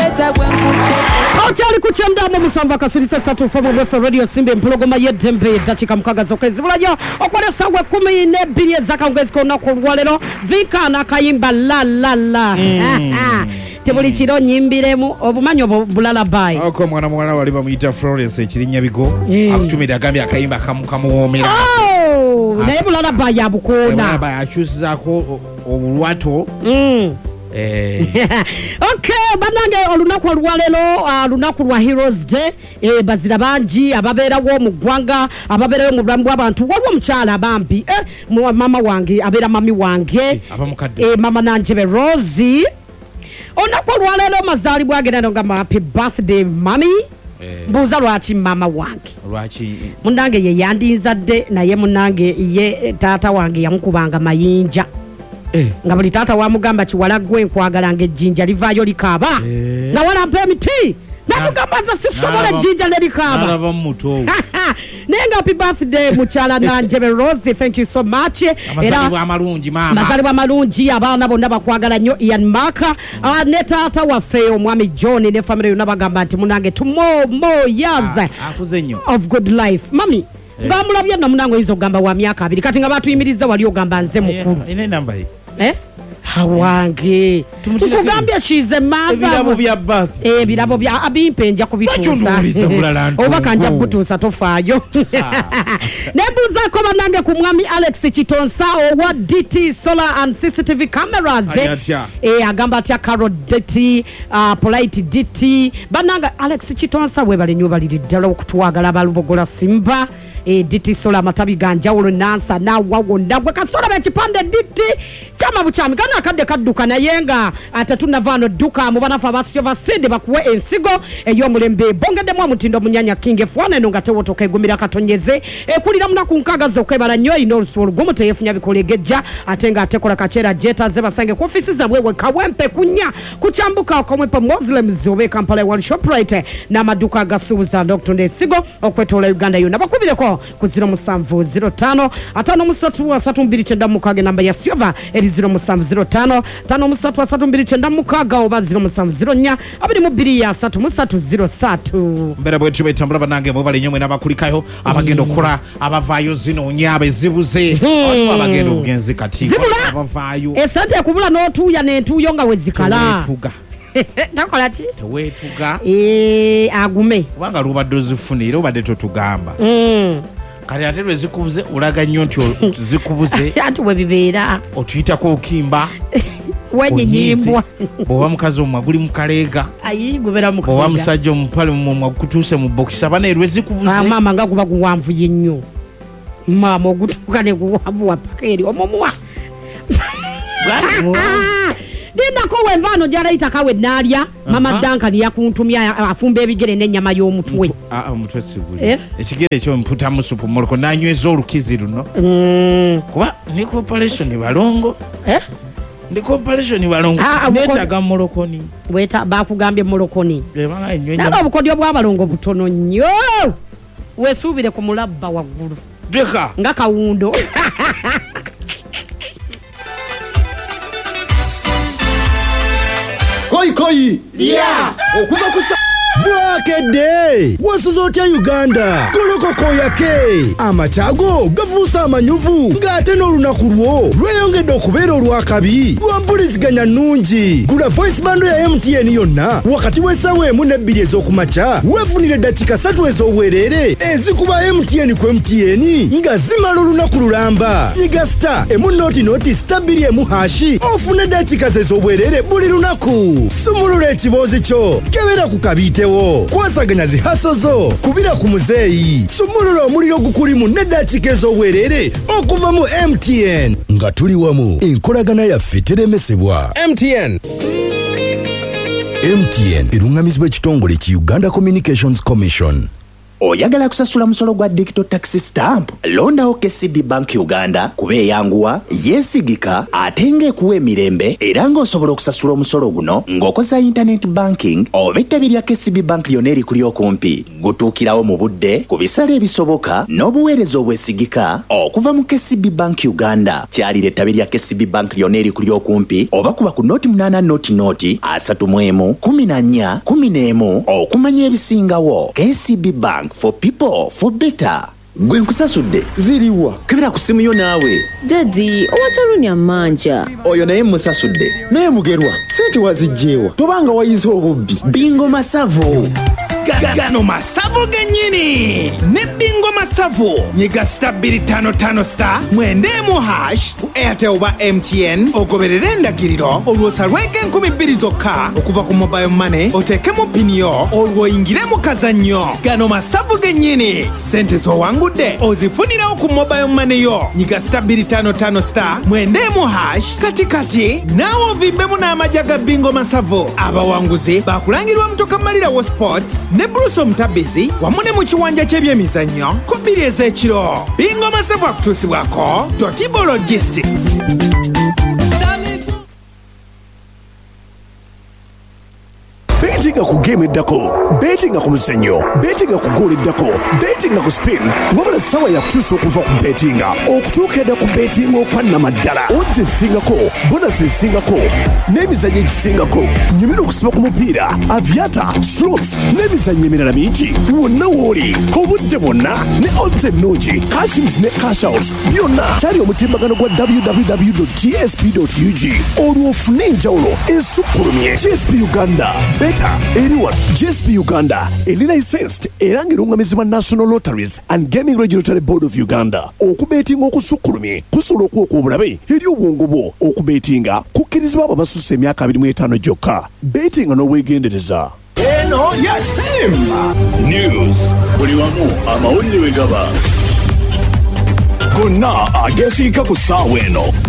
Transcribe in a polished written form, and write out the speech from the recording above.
Ochali kuchemda mu musamba kasirisa satu from Wefe Radio Simbe mpologoma yedembe dachika mkaga zokezi bulajo okwalesa we 12 zaka ngezi ko nakolwalero vika na kayimba la tebuli kiro nyimbiremu obumanyo bulala bai ako mwana wali bamuyita Florence ekirinya bigo akutumira agambye akayimba kamuwomera naye bulala bai yabukona bai akyusizako obulwato Okay, banange olunaku olwalero lunaku lwa Heroes Day bazira banji ababeerawo mu ggwanga ababeerawo mu bulamu bw'abantu waliwo omukyala abambi mama wange abeera mami wange mama Nanjebe Rosie olunaku olwalero mazaalibwa agenda nga happy birthday mami mbuuza lwaki mama wange lwaki munange ye yandinzadde naye munange ye taata wange yamukubanga mayinja nga buli taata wamugamba kiwala gwe nkwagalanga ejjinja livaayo likaaba na walampa emiti namugamba nze sisobola ejjinja nerikaaba naye nga happy birthday mukyala Nanjebe Rosie, thank you so much. Amazalibwa amalungi mama mazalibwa amalungi abaana bonna bakwagala nnyo Ian Maka ne taata waffe omwami John ne family yonna bagamba nti munange more years of good life mami ngamulabye namunange oyinza okugamba wa myaka 2 kati nga batuyimiriza wali ogamba nze mukulu ine namba hawange tukugambye she's a mother ebirabo bya birth ebirabo bya abimpenja kubituusa oba kanja butuusa tofaayo nebuuza ko banange ku mwami Alex Kitonsa owa DT Solar and CCTV cameras agamba atya Carol DT Polite DT bananga Alex Kitonsa we bali nnyo baliri ddala okutwagala balubogola Simba DT Solar matabi ganjawulo nansa na wawonda gwe kasitola bekipande DT chama buchami kana akadde kadduka nayenga atatuna vano duka mu banafa basyo basinde bakuwe ensigo ey'omulembe bongedemu omutindo munyanya King F1 eno nga tewotoka egumira katonyeze ekulira munaku nkagazo kwebala nnyo ino olusuulu gumu teyefunya bikolegejja atenga atekola kachera jeta ze basange ku ofisi zabwe kawempe kunya kuchambuka okomwepo Muslims obe Kampala World Shoprite na maduka gasuuza Dr. Ndesigo okwetola Uganda yona bakubireko ku 0705 537 mukage namba ya Silva 0705 537 mukage oba 0704 abiri ya 3303 mbere bwe tube tambula banange bo bali nyomwe nabakulikayo abagendo kola abavayo zino nyabe zibuze abagendo ugenzi kati abavayo esante kubula n'otuya n'entuyo nga wezikala takola ki tewetuga agume kubanga lubadde zifunire obadde totugamba kali ate lwe zikubuze ulaga nnyo nti zikubuze ati we bibeera otuyitako okimba wenyenyimbwa bwoba mukazi omwa guli mukaleega ayigubera mukaleega bwoba musajja omupale mumwa kutuuse mu bokisa bane lwe zikubuze mama nga kuba kuwanvu nnyo mama ogutuuka ne kuwanvu wapaka eri omumwa Dinako wenvano jara itakawe nalya mama Duncan yakuntumya afumba ebigere n'ennyama y'omutwe omutwe siguli ekigere ekyo mputa mu supu moloko nanyweza olukizi luno kuba ni corporation balongo ndi corporation balongo netaga molokoni weta bakugambye molokoni naba obukodyo bw'abalongo butono nnyo wesuubire ku mulabba waggulu deka nga kawundo Koi okuva kusa Bwakede wasuzo otya Uganda kolokoko yake amatago gavuusa amanyuvu ng'ate n'olunaku lwo lweyongedde okubeera olwakabi lwampuliziganya nnungi gula voice bando ya MTN yonna wakati w'essaawa 1-2 ez'okumakya weefunire eddakiika 3 ez'obwereere ezikuba MTN ku MTN nga zimala olunaku lulamba nyiga star emu star 2 ofune eddakiika ze ez'obwereere buli lunaku sumulula ekiboozi kyo kebera ku kabitewo kwasaganya zihaso zo kubira ku muzeeyi sumulula omuliro gukulimu n'eddakiika ez'obwereere okuva mu MTN nga tuli wamu enkolagana yaffe teremesebwa MTN erungamizibwa ekitongole ki Uganda Communications Commission. oyagala kusasula musolo gwa digital tax stamp londawo KCB Bank Uganda kuba eyanguwa yeesigika ate ng'ekuwa emirembe era ng'osobola okusasula omusolo guno ng'okoza internet banking oba ettabi lya KCB Bank lyonna erikuli okumpi gutuukirawo mu budde ku bisale ebisoboka n'obuweereza obwesigika okuva mu KCB Bank Uganda kyalira ettabi lya KCB Bank lyonna erikuli okumpi oba kuba ku noti 8 noti 34 okumanya ebisingawo. KCB Bank for people for better. Gwe nkusasudde ziriwa kebera ku simu yo naawe Daddy owasalunya manja oyo naye musasudde naye mugerwa sente wazijjeewa tobanga wayize obubbi. Bingo Masavu Gano Masavu gennyini ne Bingo Masavu nyiga *255* mwendemu hash ku Airtel oba MTN ogoberere endagiriro olwosa lweke 2000 zokka okuva ku mobile money oteekemu pini yo olwoyingire mu kazannyo. Gano Masavu gennyini sente z'owangudde ozifunirawo ku mobile money yo nyiga *255* mwendemu hash kati naawe ovimbemu n'amajja ga Bingo Masavu. Abawanguzi bakulangirwa Mutoka Malirawo Sports ne Bruce Omutabizi wamu ne mu kiwanja ky'ebyemizannyo ku 2 ez'ekiro. Bingo Masavu akutuusibwako Totibo Logistics. Betinga ku game eddako, betinga ku muzannyo, betinga ku goal eddako, betinga ku spin. Wabula sawa ya kutuusa okuva ku betinga okutuuka edda ku betinga okwannamaddala. Odds ezisingako, bonus ezisingako n'emizannyo egisingako. Nyumira okusiba ku mupiira, aviata, strokes n'emizannyo emirala mingi. Wonna w'oli obudde bwonna ne odds ennungi, cashins ne cash out byonna kyali omutimbagano gwa www.gsp.ug. Olwo ofune enjawulo esukkulumye. GSP Uganda Beta Anyone GSP Uganda eli licensed era ng'erungamizibwa National Lotteries and Gaming Regulatory Board of Uganda. Okubetinga okusukkulumye kusobola okuwa obulabe eri obwongo bwo. Okubetinga kukkirizibwa abo abasusse emyaka 25 gyokka. Betinga n'obwegendereza. Eno ya Simba News buli wamu amawulire we gaba gonna agesiika ku ssaawa eno.